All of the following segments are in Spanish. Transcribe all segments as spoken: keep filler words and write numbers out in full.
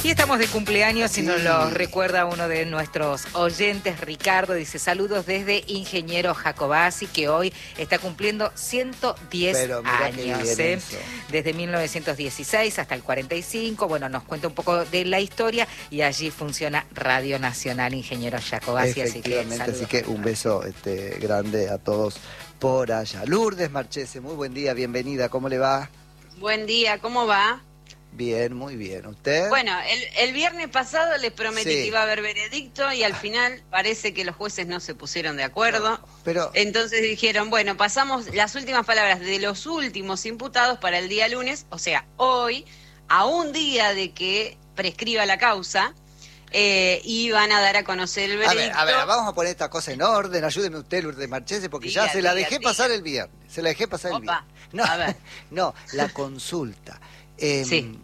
Y estamos de cumpleaños y nos lo recuerda uno de nuestros oyentes, Ricardo, dice saludos desde Ingeniero Jacobasi, que hoy está cumpliendo ciento diez años, ¿eh? Desde mil novecientos dieciséis hasta el cuarenta y cinco, bueno, nos cuenta un poco de la historia y allí funciona Radio Nacional Ingeniero Jacobasi, así que así que un beso este, grande a todos por allá. Lourdes Marchese, muy buen día, bienvenida, ¿cómo le va? Buen día, ¿cómo va? Bien, muy bien. ¿Usted? Bueno, el, el viernes pasado les prometí sí. que iba a haber veredicto y al final parece que los jueces no se pusieron de acuerdo. No, pero... Entonces dijeron, bueno, pasamos las últimas palabras de los últimos imputados para el día lunes, o sea, hoy, a un día de que prescriba la causa, eh, y van a dar a conocer el veredicto. A ver, a ver, vamos a poner esta cosa en orden, ayúdeme usted, Lourdes Marchese, porque diga, ya se diga, la dejé diga. pasar el viernes, se la dejé pasar Opa, el viernes. No, a ver. no, la consulta. Eh, sí.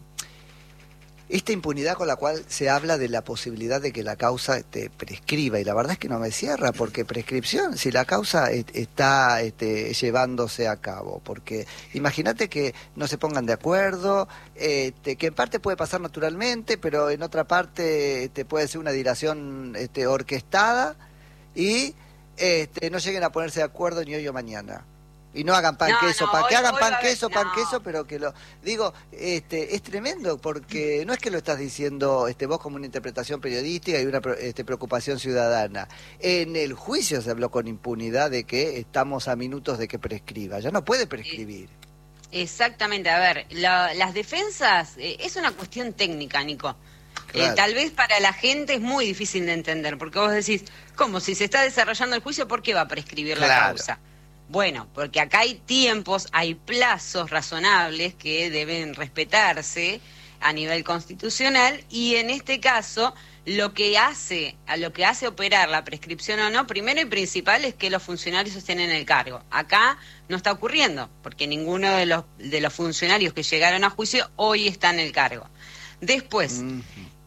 Esta impunidad con la cual se habla de la posibilidad de que la causa este, prescriba, y la verdad es que no me cierra, porque prescripción, si la causa et, está este, llevándose a cabo, porque imagínate que no se pongan de acuerdo, este, que en parte puede pasar naturalmente, pero en otra parte este, puede ser una dilación este, orquestada, y este, no lleguen a ponerse de acuerdo ni hoy o mañana. Y no hagan pan no, queso, no, pan, hoy, que hagan hoy pan haber, queso, no. pan queso, pero que lo... Digo, este, es tremendo, porque no es que lo estás diciendo este, vos como una interpretación periodística y una este, preocupación ciudadana. En el juicio se habló con impunidad de que estamos a minutos de que prescriba. Ya no puede prescribir. Exactamente, a ver, la, las defensas, eh, es una cuestión técnica, Nico. Claro. Eh, tal vez para la gente es muy difícil de entender, porque vos decís, ¿cómo? Si se está desarrollando el juicio, ¿por qué va a prescribir claro. la causa? Bueno, porque acá hay tiempos, hay plazos razonables que deben respetarse a nivel constitucional y en este caso lo que hace, a lo que hace operar la prescripción o no, primero y principal es que los funcionarios estén en el cargo. Acá no está ocurriendo, porque ninguno de los de los funcionarios que llegaron a juicio hoy está en el cargo. Después, uh-huh.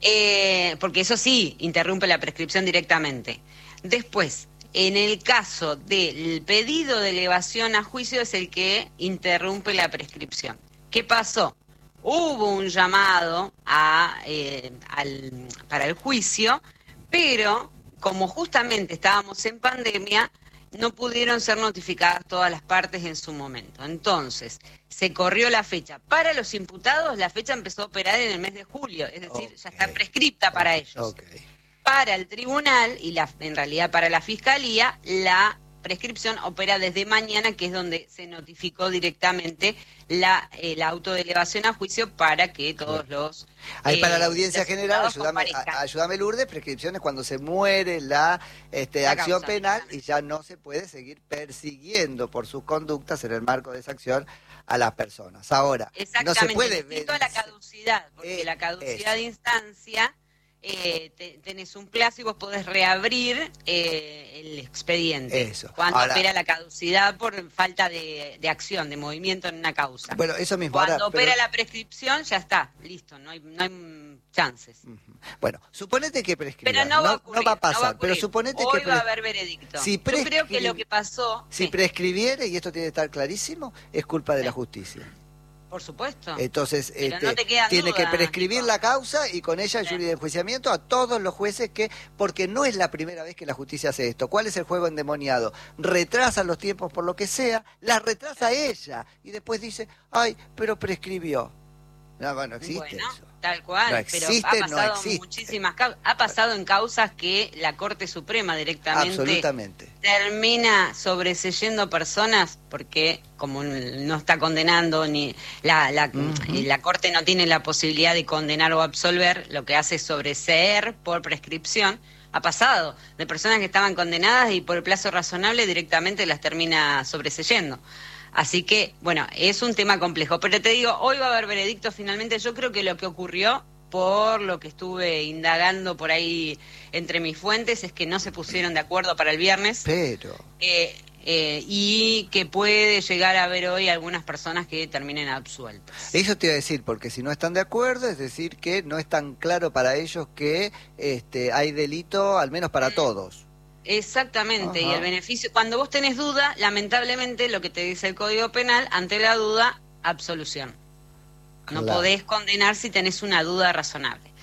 eh, porque eso sí interrumpe la prescripción directamente. Después, en el caso del pedido de elevación a juicio es el que interrumpe la prescripción. ¿Qué pasó? Hubo un llamado a, eh, al, para el juicio, pero como justamente estábamos en pandemia, no pudieron ser notificadas todas las partes en su momento. Entonces, se corrió la fecha. Para los imputados, la fecha empezó a operar en el mes de julio, es decir, okay. ya está prescripta para ellos. Okay. Para el tribunal, y la, en realidad para la fiscalía, la prescripción opera desde mañana, que es donde se notificó directamente la, eh, la auto de elevación a juicio para que todos los... Ahí eh, para la audiencia general, ayúdame, a, ayúdame Lourdes, prescripciones cuando se muere la, este, la acción causa, penal y ya no se puede seguir persiguiendo por sus conductas en el marco de esa acción a las personas. Ahora, no se puede ver... a la caducidad, porque eh, la caducidad eso. de instancia... Eh, te, tenés un plazo y vos podés reabrir eh, el expediente. Eso. Cuando ahora, opera la caducidad por falta de, de acción, de movimiento en una causa. Bueno, eso mismo. Cuando ahora, opera pero... la prescripción, ya está, listo, no hay, no hay chances. Uh-huh. Bueno, suponete que prescriba. Pero no va a, ocurrir, no va a pasar, no va a pero suponete Hoy que... Pre... va a haber veredicto. Si prescri... Yo creo que lo que pasó... Si sí. prescribiere, y esto tiene que estar clarísimo, es culpa de sí. la justicia. Por supuesto. Entonces, este, no te tiene duda, que prescribir Nico. la causa y con ella el jury de enjuiciamiento a todos los jueces que, porque no es la primera vez que la justicia hace esto. ¿Cuál es el juego endemoniado? Retrasa los tiempos por lo que sea, la retrasa ella y después dice, ay, pero prescribió. No, bueno, existe bueno, eso. Tal cual, no existe, pero ha pasado no existe. muchísimas causas. Ha pasado en causas que la Corte Suprema directamente Absolutamente. termina sobreseyendo personas porque como no está condenando ni la la, uh-huh. la Corte no tiene la posibilidad de condenar o absolver, lo que hace es sobreseer por prescripción. Ha pasado de personas que estaban condenadas y por el plazo razonable directamente las termina sobreseyendo. Así que, bueno, es un tema complejo. Pero te digo, hoy va a haber veredicto finalmente. Yo creo que lo que ocurrió, por lo que estuve indagando por ahí entre mis fuentes, es que no se pusieron de acuerdo para el viernes. Pero... Eh, eh, y que puede llegar a haber hoy algunas personas que terminen absueltas. Eso te iba a decir, porque si no están de acuerdo, es decir, que no es tan claro para ellos que este, hay delito, al menos para todos. Exactamente, Ajá. Y el beneficio, cuando vos tenés duda, lamentablemente lo que te dice el Código Penal, ante la duda, absolución. Claro. No podés condenar si tenés una duda razonable.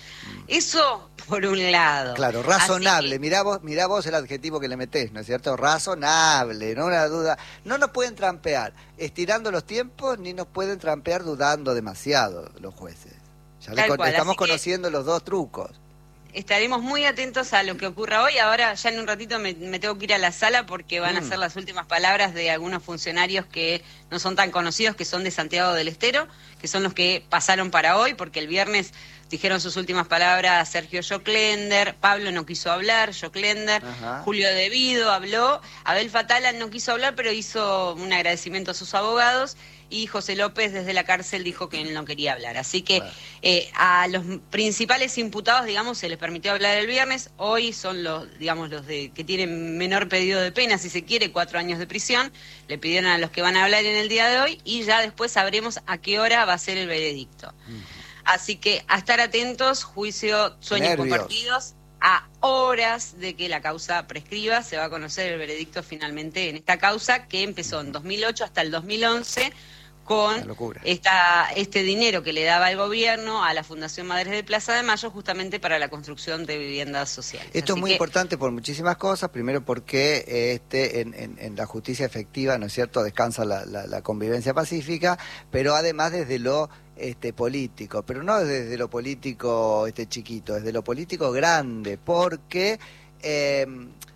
Eso por un lado. Claro, razonable. Que... Mirá vos, mirá vos el adjetivo que le metés, ¿no es cierto? Razonable, no una duda. No nos pueden trampear estirando los tiempos, ni nos pueden trampear dudando demasiado los jueces. Ya le con... estamos conociendo los dos trucos. Estaremos muy atentos a lo que ocurra hoy. Ahora ya en un ratito me, me tengo que ir a la sala porque van mm. a ser las últimas palabras de algunos funcionarios que no son tan conocidos, que son de Santiago del Estero, que son los que pasaron para hoy, porque el viernes dijeron sus últimas palabras Sergio Joclender, Pablo no quiso hablar, Joclender, Julio Devido habló, Abel Fatala no quiso hablar, pero hizo un agradecimiento a sus abogados, y José López desde la cárcel dijo que él no quería hablar. Así que bueno. eh, a los principales imputados, digamos, se les permitió hablar el viernes. Hoy son los, digamos, los de que tienen menor pedido de pena, si se quiere, cuatro años de prisión. Le pidieron a los que van a hablar en el día de hoy y ya después sabremos a qué hora va a ser el veredicto. Uh-huh. Así que a estar atentos, juicio, sueños Nervios. compartidos. A horas de que la causa prescriba, se va a conocer el veredicto finalmente en esta causa que empezó en dos mil ocho hasta el dos mil once con esta, este dinero que le daba el gobierno a la Fundación Madres de Plaza de Mayo justamente para la construcción de viviendas sociales. Esto Así es muy que... importante por muchísimas cosas. Primero porque este en, en, en la justicia efectiva, ¿no es cierto?, descansa la, la, la convivencia pacífica, pero además desde lo este político, pero no desde lo político este chiquito, desde lo político grande, porque eh,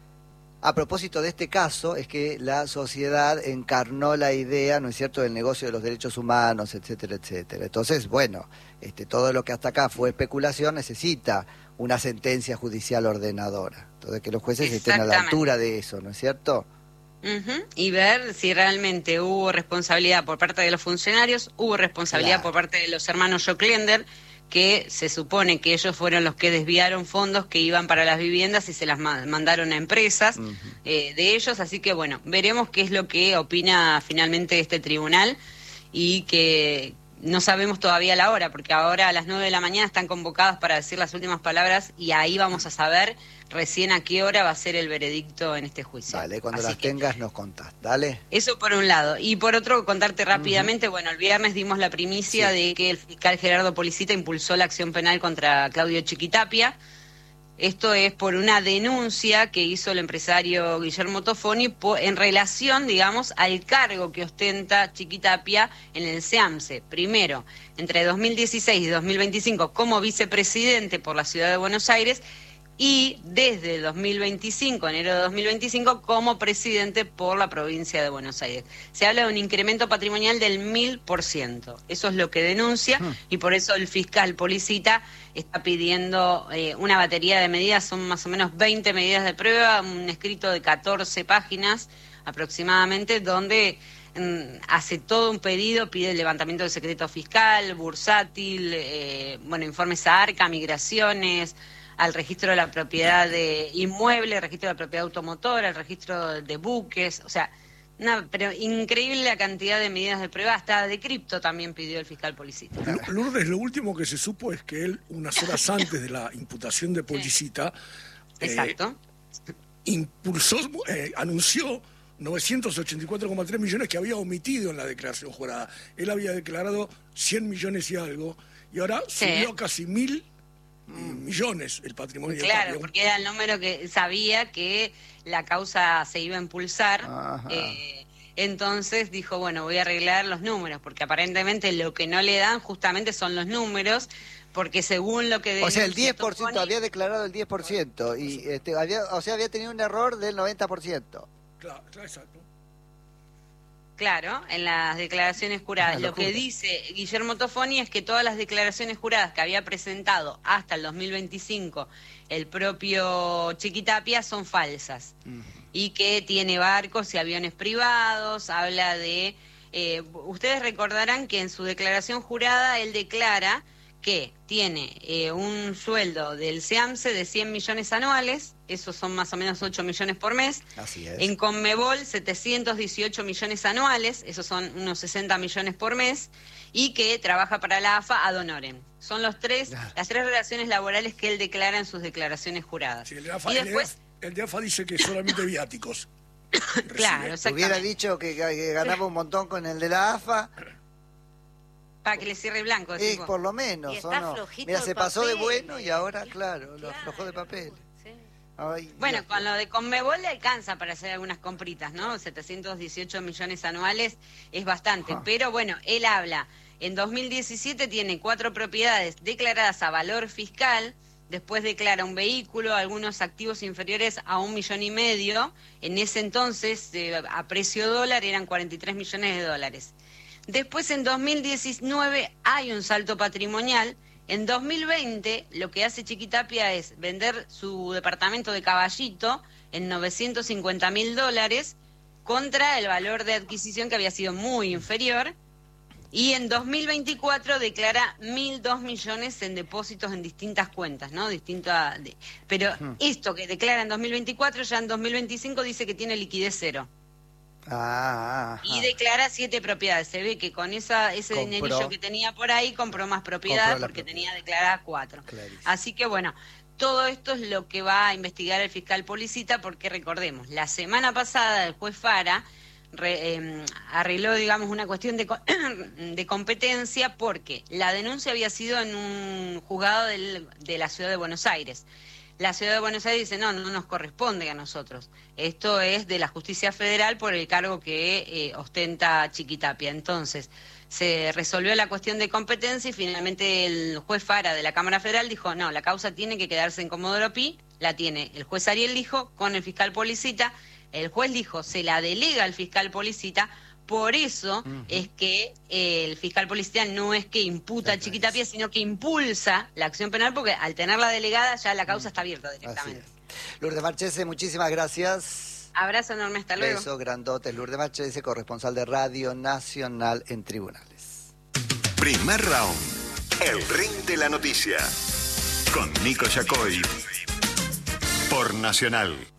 a propósito de este caso es que la sociedad encarnó la idea, ¿no es cierto?, del negocio de los derechos humanos, etcétera, etcétera. Entonces, bueno, este todo lo que hasta acá fue especulación necesita una sentencia judicial ordenadora. Entonces, que los jueces estén a la altura de eso, ¿no es cierto? Uh-huh. Y ver si realmente hubo responsabilidad por parte de los funcionarios, hubo responsabilidad claro. por parte de los hermanos Joclender, que se supone que ellos fueron los que desviaron fondos que iban para las viviendas y se las ma- mandaron a empresas uh-huh. eh, de ellos, así que bueno, veremos qué es lo que opina finalmente este tribunal y que no sabemos todavía la hora, porque ahora a las nueve de la mañana están convocados para decir las últimas palabras y ahí vamos a saber recién a qué hora va a ser el veredicto en este juicio. Dale, cuando Así las que, tengas nos contás, dale. Eso por un lado. Y por otro, contarte rápidamente, uh-huh. bueno, el viernes dimos la primicia sí. de que el fiscal Gerardo Policita impulsó la acción penal contra Claudio Chiquitapia. Esto es por una denuncia que hizo el empresario Guillermo Tofoni en relación, digamos, al cargo que ostenta Chiquitapia en el SEAMSE. Primero, entre dos mil dieciséis y dos mil veinticinco como vicepresidente por la Ciudad de Buenos Aires y desde dos mil veinticinco, enero de dos mil veinticinco, como presidente por la provincia de Buenos Aires. Se habla de un incremento patrimonial del mil por ciento. Eso es lo que denuncia uh-huh. y por eso el fiscal Policita está pidiendo eh, una batería de medidas, son más o menos veinte medidas de prueba, un escrito de catorce páginas aproximadamente, donde mm, hace todo un pedido, pide el levantamiento del secreto fiscal, bursátil, eh, bueno, informes a ARCA, migraciones, al registro de la propiedad de inmueble, registro de la propiedad automotora, el registro de buques, o sea, una, pero increíble la cantidad de medidas de prueba, hasta de cripto también pidió el fiscal Policita. Lourdes, lo último que se supo es que él, unas horas antes de la imputación de Policita, sí. Exacto. Eh, impulsó, eh, anunció novecientos ochenta y cuatro coma tres millones que había omitido en la declaración jurada. Él había declarado cien millones y algo, y ahora sí. subió a casi mil millones el patrimonio. Claro, porque era el número que sabía que la causa se iba a impulsar, eh, entonces dijo, bueno, voy a arreglar los números, porque aparentemente lo que no le dan justamente son los números, porque según lo que... O sea, el diez por ciento Tofoni, había declarado el diez por ciento, y este, había, o sea, había tenido un error del noventa por ciento. Claro, claro, exacto. Claro, en las declaraciones juradas. Lo que dice Guillermo Tofoni es que todas las declaraciones juradas que había presentado hasta el dos mil veinticinco el propio Chiquitapia son falsas. Uh-huh. Y que tiene barcos y aviones privados, habla de... Eh, ustedes recordarán que en su declaración jurada él declara que tiene eh, un sueldo del SEAMSE de cien millones anuales, esos son más o menos ocho millones por mes. Así es. En Conmebol, setecientos dieciocho millones anuales, esos son unos sesenta millones por mes, y que trabaja para la A F A ad honorem. Son los tres, claro. las tres relaciones laborales que él declara en sus declaraciones juradas. Sí, el de A F A, y después... el de A F A dice que solamente viáticos. Claro, exactamente. Hubiera dicho que, que ganaba un montón con el de la A F A... Para que le cierre blanco. Es por lo menos, y ¿o está no? flojito Mira, el se pasó papel, de bueno y ahora, sí, claro, claro, lo aflojó de papel. Sí. Ay, bueno, Dios. con lo de Conmebol le alcanza para hacer algunas compritas, ¿no? setecientos dieciocho millones anuales es bastante. Ah. Pero bueno, él habla, en dos mil diecisiete tiene cuatro propiedades declaradas a valor fiscal. Después declara un vehículo, algunos activos inferiores a un millón y medio. En ese entonces, eh, a precio dólar, eran cuarenta y tres millones de dólares. Después, en dos mil diecinueve, hay un salto patrimonial. En dos mil veinte, lo que hace Chiquitapia es vender su departamento de Caballito en novecientos cincuenta mil dólares contra el valor de adquisición que había sido muy inferior. Y en dos mil veinticuatro declara mil dos millones en depósitos en distintas cuentas, ¿no? Distinta, de, pero uh-huh. esto que declara en dos mil veinticuatro, ya en dos mil veinticinco dice que tiene liquidez cero. Ah, y declara siete propiedades. Se ve que con esa ese compró, dinerillo que tenía por ahí compró más propiedades compró porque propiedad. tenía declaradas cuatro. Clarísimo. Así que bueno, todo esto es lo que va a investigar el fiscal Policita, porque recordemos, la semana pasada el juez Fara Re, eh, arregló, digamos, una cuestión de, de competencia, porque la denuncia había sido en un juzgado del, de la Ciudad de Buenos Aires. La Ciudad de Buenos Aires dice, no, no nos corresponde a nosotros. Esto es de la Justicia Federal por el cargo que eh, ostenta Chiquitapia. Entonces, se resolvió la cuestión de competencia y finalmente el juez Fara de la Cámara Federal dijo, no, la causa tiene que quedarse en Comodoro Pi, la tiene el juez Ariel Lijo con el fiscal Policita. El juez dijo, se la delega al fiscal Policita, por eso uh-huh. es que eh, el fiscal Policita no es que imputa a Chiquitapia, sino que impulsa la acción penal, porque al tenerla delegada ya la causa uh-huh. está abierta directamente. Lourdes Marchese, muchísimas gracias. Abrazo enorme, hasta luego. Beso grandote. Lourdes Marchese, corresponsal de Radio Nacional en Tribunales. Primer round, el ring de la noticia, con Nico Yacoy, por Nacional.